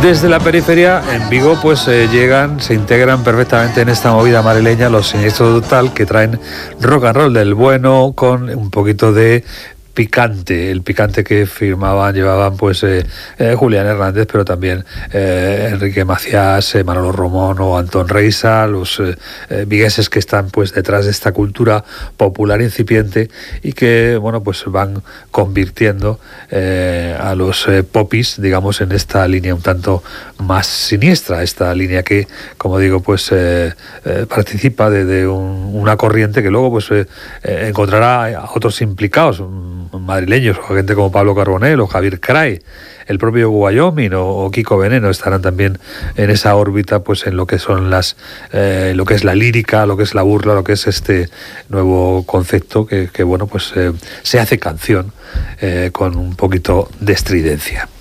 Desde la periferia, en Vigo, pues se integran perfectamente en esta movida madrileña los Siniestro Total, que traen rock and roll del bueno con un poquito de picante, el picante que llevaban pues Julián Hernández, pero también Enrique Maciás, Manolo Romón o Antón Reisa, los vigueses que están pues detrás de esta cultura popular incipiente y que bueno pues van convirtiendo a los popis, digamos, en esta línea un tanto más siniestra, esta línea que, como digo, pues participa de una corriente que luego pues encontrará a otros implicados madrileños, o gente como Pablo Carbonell o Javier Cray, el propio Wyoming o Kiko Veneno estarán también en esa órbita, pues en lo que son lo que es la lírica, lo que es la burla, lo que es este nuevo concepto que bueno pues se hace canción con un poquito de estridencia.